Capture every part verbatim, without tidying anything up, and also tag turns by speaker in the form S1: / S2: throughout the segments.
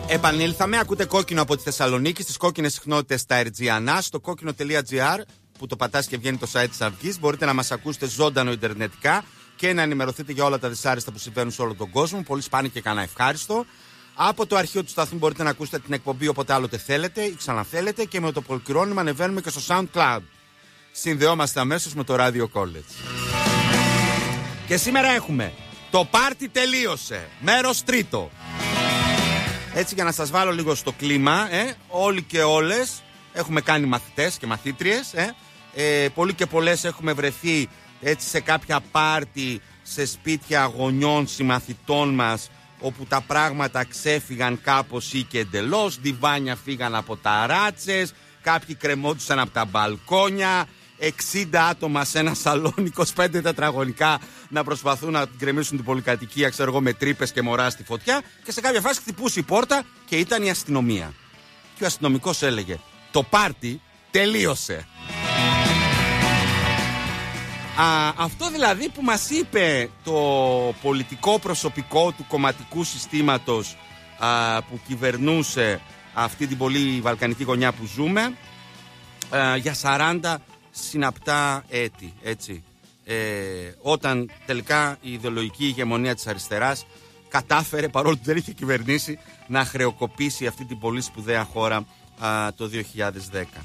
S1: Επανήλθαμε, ακούτε κόκκινο από τη Θεσσαλονίκη, στις κόκκινες συχνότητες στα Airgiana, στο κόκκινο τελεία τζι άρ που το πατάς και βγαίνει το site της Αυγής. Μπορείτε να μας ακούσετε ζωντανό ιντερνετικά και να ενημερωθείτε για όλα τα δυσάρεστα που συμβαίνουν σε όλο τον κόσμο. Πολύ σπάνιο και κανένα ευχάριστο. Από το αρχείο του σταθμού μπορείτε να ακούσετε την εκπομπή όποτε άλλοτε θέλετε ή ξαναθέλετε και με το πολυκυρώνημα ανεβαίνουμε και στο SoundCloud. Συνδεόμαστε αμέσως με το Radio College. Και σήμερα έχουμε το πάρτι τελείωσε, μέρος τρίτο. Έτσι για να σας βάλω λίγο στο κλίμα, ε, όλοι και όλες έχουμε κάνει μαθητές και μαθήτριες, ε, ε, πολλοί και πολλές έχουμε βρεθεί έτσι σε κάποια πάρτι, σε σπίτια γονιών συμμαθητών μας, όπου τα πράγματα ξέφυγαν κάπως ή και εντελώς, διβάνια φύγαν από τα ράτσες, κάποιοι κρεμόντουσαν από τα μπαλκόνια, εξήντα άτομα σε ένα σαλόνι, είκοσι πέντε τετραγωνικά να προσπαθούν να γκρεμίσουν την πολυκατοικία, ξέρω εγώ, με τρύπες και μωρά στη φωτιά, και σε κάποια φάση χτυπούσε η πόρτα και ήταν η αστυνομία. Και ο αστυνομικός έλεγε: το πάρτι τελείωσε. Α, αυτό δηλαδή που μας είπε το πολιτικό προσωπικό του κομματικού συστήματος α, που κυβερνούσε αυτή την πολύ βαλκανική γωνιά που ζούμε α, για σαράντα συναπτά έτη, έτσι. Ε, όταν τελικά η ιδεολογική ηγεμονία της αριστεράς κατάφερε, παρόλο που δεν είχε κυβερνήσει, να χρεοκοπήσει αυτή την πολύ σπουδαία χώρα α, το δύο χιλιάδες δέκα.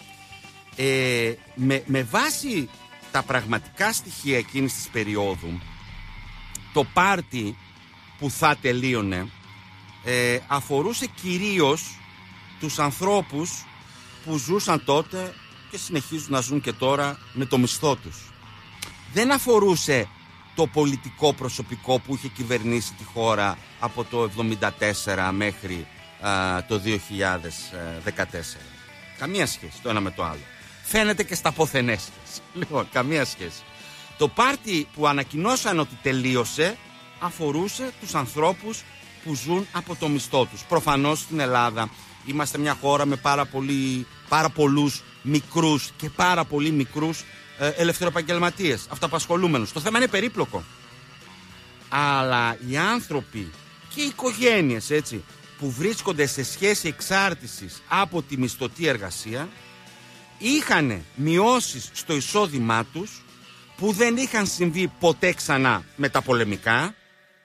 S1: Ε, με, με βάση τα πραγματικά στοιχεία εκείνης της περίοδου, το πάρτι που θα τελείωνε ε, αφορούσε κυρίως τους ανθρώπους που ζούσαν τότε και συνεχίζουν να ζουν και τώρα με το μισθό τους. Δεν αφορούσε το πολιτικό προσωπικό που είχε κυβερνήσει τη χώρα από το εβδομήντα τέσσερα μέχρι α, το δύο χιλιάδες δεκατέσσερα. Καμία σχέση το ένα με το άλλο. Φαίνεται και στα ποθενές. Λοιπόν, καμία σχέση. Το πάρτι που ανακοινώσαν ότι τελείωσε αφορούσε τους ανθρώπους που ζουν από το μισθό τους. Προφανώς στην Ελλάδα είμαστε μια χώρα με πάρα, πολύ, πάρα πολλούς μικρούς και πάρα πολύ μικρούς ε, ελευθεροεπαγγελματίες, αυταπασχολούμενους. Το θέμα είναι περίπλοκο. Αλλά οι άνθρωποι και οι οικογένειες, έτσι, που βρίσκονται σε σχέση εξάρτησης από τη μισθωτή εργασία είχαν μειώσεις στο εισόδημά τους που δεν είχαν συμβεί ποτέ ξανά με τα πολεμικά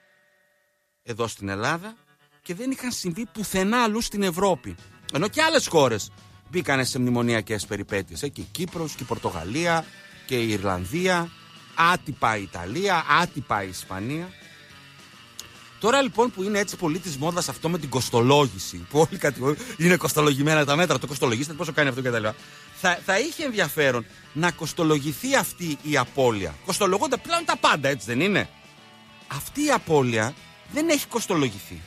S1: εδώ στην Ελλάδα και δεν είχαν συμβεί πουθενά αλλού στην Ευρώπη. Ενώ και άλλες χώρες μπήκανε σε μνημονιακές περιπέτειες. Και η Κύπρος και η Πορτογαλία και η Ιρλανδία, άτυπα η Ιταλία, άτυπα η Ισπανία. Τώρα λοιπόν που είναι έτσι πολύ της μόδας αυτό με την κοστολόγηση, που όλοι κατηγορούν είναι κοστολογημένα τα μέτρα, το κοστολογήστε, πόσο κάνει αυτό κτλ. Θα, θα είχε ενδιαφέρον να κοστολογηθεί αυτή η απώλεια. Κοστολογούνται πλέον τα πάντα, έτσι δεν είναι? Αυτή η απώλεια δεν έχει κοστολογηθεί.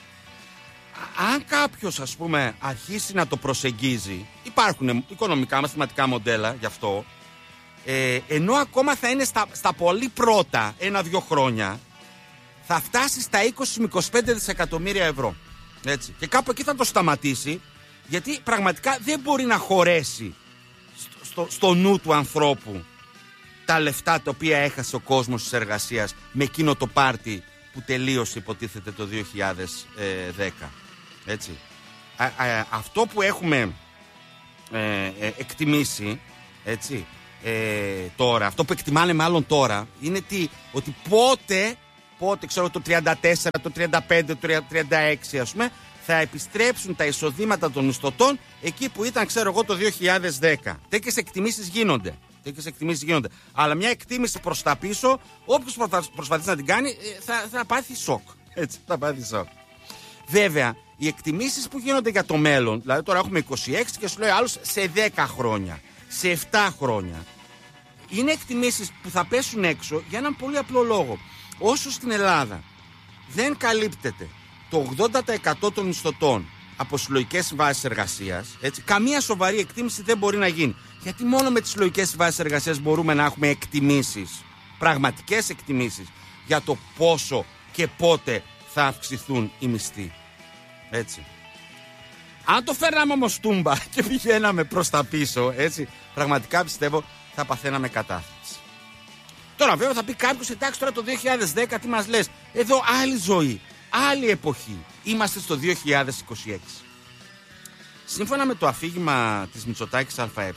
S1: Αν κάποιος, ας πούμε, αρχίσει να το προσεγγίζει, υπάρχουν οικονομικά, μαθηματικά μοντέλα γι' αυτό, ε, ενώ ακόμα θα είναι στα, στα πολύ πρώτα ένα-δυο χρόνια, θα φτάσει στα είκοσι με είκοσι πέντε δισεκατομμύρια ευρώ. Έτσι. Και κάπου εκεί θα το σταματήσει, γιατί πραγματικά δεν μπορεί να χωρέσει στο, στο, στο νου του ανθρώπου τα λεφτά τα οποία έχασε ο κόσμος της εργασίας με εκείνο το πάρτι που τελείωσε υποτίθεται το δύο χιλιάδες δέκα. Έτσι. Α, α, αυτό που έχουμε ε, ε, εκτιμήσει, έτσι, ε, τώρα, αυτό που εκτιμάνε μάλλον τώρα, είναι τι, ότι πότε, πότε, ξέρω, το τριάντα τέσσερα, το τριάντα πέντε, το τριάντα έξι, ας πούμε, θα επιστρέψουν τα εισοδήματα των μισθωτών εκεί που ήταν, ξέρω εγώ, το δύο χιλιάδες δέκα. Τέτοιες εκτιμήσεις γίνονται. Τέτοιες εκτιμήσεις γίνονται. Αλλά μια εκτίμηση προς τα πίσω, όποιος προσπαθήσει να την κάνει, θα, θα πάθει σοκ. Έτσι, θα πάθει σοκ. Βέβαια, οι εκτιμήσεις που γίνονται για το μέλλον, δηλαδή τώρα έχουμε είκοσι έξι και σου λέει άλλος σε δέκα χρόνια, σε επτά χρόνια, είναι εκτιμήσεις που θα πέσουν έξω για έναν πολύ απλό λόγο. Όσο στην Ελλάδα δεν καλύπτεται το ογδόντα τοις εκατό των μισθωτών από συλλογικές συμβάσεις εργασίας, έτσι, καμία σοβαρή εκτίμηση δεν μπορεί να γίνει. Γιατί μόνο με τις συλλογικές συμβάσεις εργασίας μπορούμε να έχουμε εκτιμήσεις, πραγματικές εκτιμήσεις για το πόσο και πότε θα αυξηθούν οι μισθοί. Έτσι. Αν το φέρναμε όμως τούμπα και πηγαίναμε προς τα πίσω, έτσι, πραγματικά πιστεύω θα παθαίναμε κατάθλιψη. Τώρα βέβαια θα πει κάποιος, εντάξει, τώρα το δύο χιλιάδες δέκα τι μας λες? Εδώ άλλη ζωή. άλλη εποχή. Είμαστε στο δύο χιλιάδες είκοσι έξι. Σύμφωνα με το αφήγημα της Μητσοτάκης ΑΕ,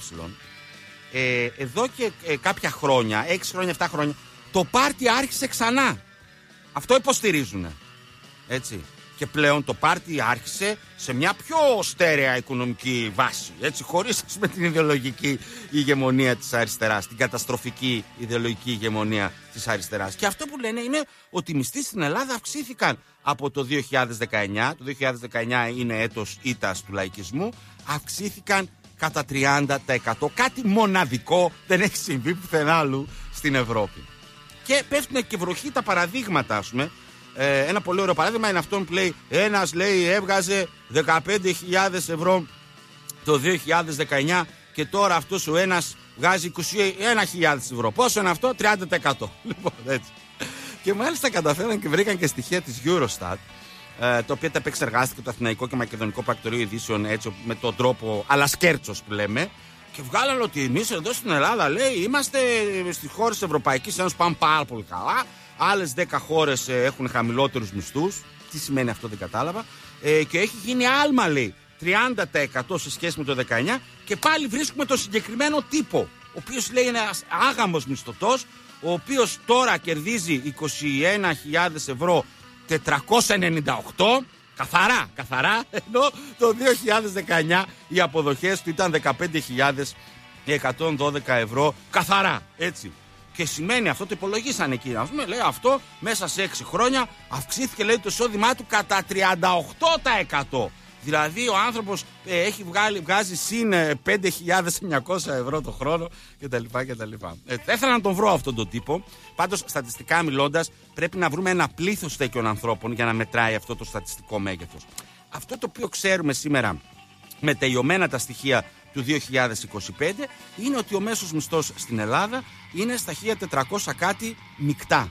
S1: ε, εδώ και ε, κάποια χρόνια, έξι χρόνια, επτά χρόνια, το πάρτι άρχισε ξανά. Αυτό υποστηρίζουν. Έτσι. Και πλέον το πάρτι άρχισε σε μια πιο στέρεα οικονομική βάση. Έτσι, χωρίς με την ιδεολογική ηγεμονία της αριστεράς, την καταστροφική ιδεολογική ηγεμονία της αριστεράς. Και αυτό που λένε είναι ότι οι μισθοί στην Ελλάδα αυξήθηκαν από το δύο χιλιάδες δεκαεννιά. Το δύο χιλιάδες δεκαεννιά είναι έτος ήττας του λαϊκισμού. Αυξήθηκαν κατά τριάντα τοις εκατό. Κάτι μοναδικό, δεν έχει συμβεί πουθενά άλλου στην Ευρώπη. Και πέφτουν και βροχή τα παραδείγματα, ας πούμε. Ε, ένα πολύ ωραίο παράδειγμα είναι αυτό που λέει: ένας, λέει, έβγαζε δεκαπέντε χιλιάδες ευρώ το δύο χιλιάδες δεκαεννιά και τώρα αυτός ο ένας βγάζει είκοσι ένα χιλιάδες ευρώ. Πόσο είναι αυτό? τριάντα τοις εκατό. Λοιπόν, έτσι. Και μάλιστα καταφέραν και βρήκαν και στοιχεία της Eurostat, ε, το οποίο τα επεξεργάστηκε το Αθηναϊκό και Μακεδονικό Πρακτορείο Ειδήσεων, έτσι, με τον τρόπο αλασκέρτσος που λέμε. Και βγάλαν ότι εμείς εδώ στην Ελλάδα, λέει, είμαστε στις χώρες της Ευρωπαϊκής Ένωσης, πάμε πάρα πολύ καλά. Άλλες δέκα χώρες ε, έχουν χαμηλότερους μισθούς. Τι σημαίνει αυτό, δεν κατάλαβα. Ε, και έχει γίνει άλμα, λέει, τριάντα τοις εκατό σε σχέση με το δεκαεννιά. Και πάλι βρίσκουμε τον συγκεκριμένο τύπο, ο οποίος, λέει, είναι ένας άγαμος μισθωτός, ο οποίος τώρα κερδίζει είκοσι ένα χιλιάδες ευρώ τετρακόσια ενενήντα οκτώ. Καθαρά, καθαρά, ενώ το δύο χιλιάδες δεκαεννιά οι αποδοχές του ήταν δεκαπέντε χιλιάδες εκατόν δώδεκα ευρώ καθαρά, έτσι. Και σημαίνει, αυτό το υπολογίσανε εκεί, ας πούμε, λέει, αυτό μέσα σε έξι χρόνια αυξήθηκε, λέει, το εισόδημά του κατά τριάντα οκτώ τοις εκατό. Δηλαδή ο άνθρωπος ε, έχει βγάλει, βγάζει συν ε, πέντε χιλιάδες εννιακόσια ευρώ το χρόνο κτλ. κτλ. Ε, ήθελα να τον βρω αυτόν τον τύπο. Πάντως, στατιστικά μιλώντας, πρέπει να βρούμε ένα πλήθος τέτοιων ανθρώπων για να μετράει αυτό το στατιστικό μέγεθος. Αυτό το οποίο ξέρουμε σήμερα με τελειωμένα τα στοιχεία του δύο χιλιάδες είκοσι πέντε είναι ότι ο μέσος μισθός στην Ελλάδα είναι στα χίλια τετρακόσια κάτι μεικτά.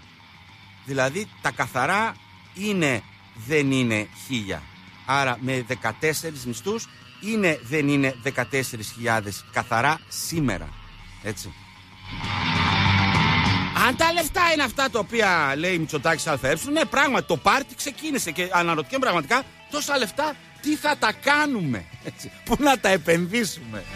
S1: Δηλαδή τα καθαρά είναι, δεν είναι χίλια. Άρα με δεκατέσσερις μισθούς είναι, δεν είναι δεκατέσσερις χιλιάδες καθαρά σήμερα. Έτσι. Αν τα λεφτά είναι αυτά τα οποία λέει η Μητσοτάκης ΑΕ, ναι, πράγματι το πάρτι ξεκίνησε και αναρωτιέμαι πραγματικά τόσα λεφτά τι θα τα κάνουμε, έτσι, πού να τα επενδύσουμε.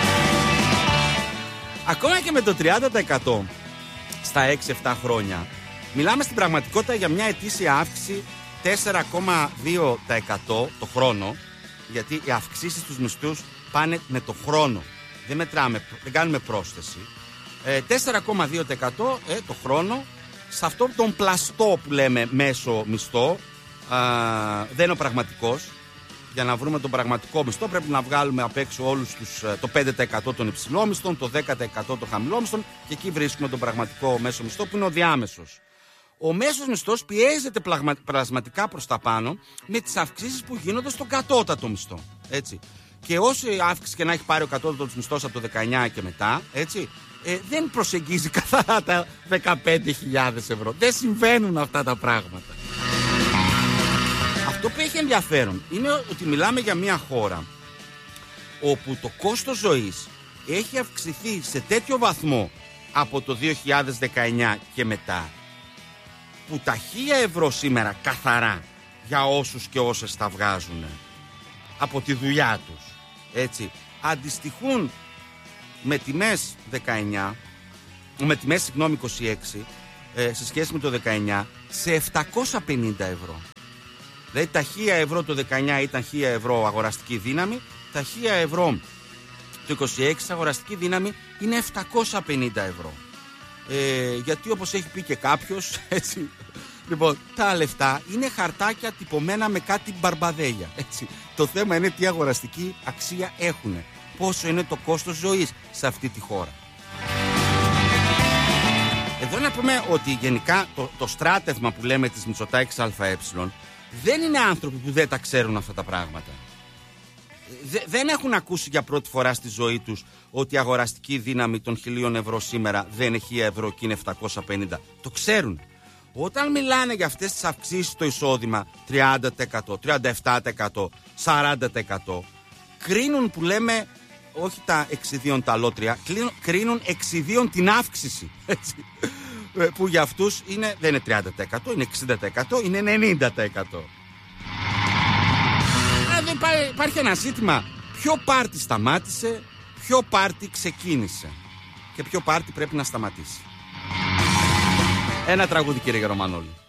S1: Ακόμα και με το τριάντα τοις εκατό στα έξι επτά χρόνια μιλάμε στην πραγματικότητα για μια ετήσια αύξηση τέσσερα κόμμα δύο τοις εκατό το χρόνο, γιατί οι αυξήσεις στους μισθούς πάνε με το χρόνο. Δεν μετράμε, δεν κάνουμε πρόσθεση. Ε, τέσσερα κόμμα δύο τοις εκατό ε, το χρόνο σε αυτό τον πλαστό που λέμε μέσο μισθό. Α, δεν είναι ο πραγματικός. Για να βρούμε τον πραγματικό μισθό πρέπει να βγάλουμε απ' έξω όλους τους, το πέντε τοις εκατό των υψηλόμισθων, το δέκα τοις εκατό των χαμηλόμισθων και εκεί βρίσκουμε τον πραγματικό μέσο μισθό που είναι ο διάμεσος. Ο μέσος μισθός πιέζεται πλασμα, πλασματικά προς τα πάνω με τις αυξήσεις που γίνονται στον κατώτατο μισθό. Έτσι. Και όση αύξηση και να έχει πάρει ο κατώτατος μισθός από το δεκαεννιά και μετά, έτσι, ε, δεν προσεγγίζει καθαρά τα δεκαπέντε χιλιάδες ευρώ. Δεν συμβαίνουν αυτά τα πράγματα. Αυτό που έχει ενδιαφέρον είναι ότι μιλάμε για μια χώρα όπου το κόστος ζωής έχει αυξηθεί σε τέτοιο βαθμό από το δύο χιλιάδες δεκαεννιά και μετά, που τα χίλια ευρώ σήμερα καθαρά για όσους και όσες τα βγάζουν από τη δουλειά τους, έτσι, αντιστοιχούν με τιμές δεκαεννιά, με τιμές συγγνώμη είκοσι έξι, ε, σε σχέση με το δεκαεννιά σε επτακόσια πενήντα ευρώ. Δηλαδή τα χίλια ευρώ το δεκαεννιά ήταν χίλια ευρώ αγοραστική δύναμη, τα χίλια ευρώ το είκοσι έξι αγοραστική δύναμη είναι επτακόσια πενήντα ευρώ. Ε, γιατί όπως έχει πει και κάποιος, έτσι, λοιπόν, τα λεφτά είναι χαρτάκια τυπωμένα με κάτι μπαρμπαδέλια, έτσι. Το θέμα είναι τι αγοραστική αξία έχουν, πόσο είναι το κόστος ζωής σε αυτή τη χώρα. Εδώ να πούμε ότι γενικά το, το στράτευμα που λέμε της Μητσοτάκης ΑΕ δεν είναι άνθρωποι που δεν τα ξέρουν αυτά τα πράγματα. Δε, δεν έχουν ακούσει για πρώτη φορά στη ζωή τους ότι η αγοραστική δύναμη των χιλίων ευρώ σήμερα δεν είναι χίλια ευρώ και είναι επτακόσια πενήντα. Το ξέρουν. Όταν μιλάνε για αυτές τις αυξήσεις στο εισόδημα τριάντα τοις εκατό, τριάντα επτά τοις εκατό, σαράντα τοις εκατό, κρίνουν, που λέμε, όχι τα εξιδίων τα αλότρια, κρίνουν εξιδίων την αύξηση. Έτσι. που για αυτούς είναι, δεν είναι τριάντα τοις εκατό, είναι εξήντα τοις εκατό, είναι ενενήντα τοις εκατό. Αν δεν πάει, υπάρχει ένα ζήτημα, ποιο πάρτι σταμάτησε, ποιο πάρτι ξεκίνησε και ποιο πάρτι πρέπει να σταματήσει. Ένα τραγούδι, κύριε Γερομανόλη.